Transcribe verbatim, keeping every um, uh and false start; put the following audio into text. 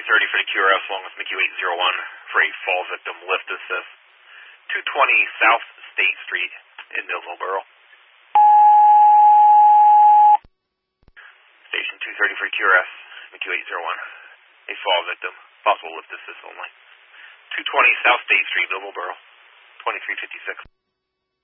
thirty for the Q R S along with M C U eight zero one for a fall victim lift assist. two twenty South State Street in Millville Borough. Station two thirty for Q R S, M C U eight zero one. A fall victim, possible lift assist only. two twenty South State Street, Millville Borough, twenty-three fifty-six.